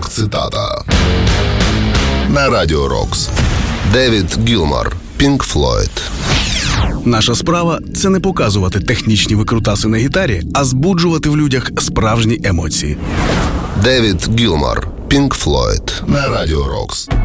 Рок-цитата на Радіо Рокс. Девід Гілмор, Pink Floyd. Наша справа – це не показувати технічні викрутаси на гітарі, а збуджувати в людях справжні емоції. Девід Гілмор, Pink Floyd на Радіо Рокс.